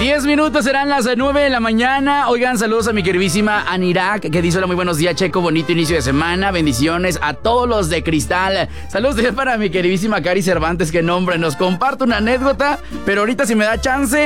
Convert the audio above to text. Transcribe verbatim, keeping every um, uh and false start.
Diez minutos serán las nueve de la mañana. Oigan, saludos a mi queridísima Anirak, que dice hola, muy buenos días, Checo, bonito inicio de semana. Bendiciones a todos los de Cristal. Saludos para mi queridísima Cari Cervantes, que nombre, nos comparte una anécdota, pero ahorita si me da chance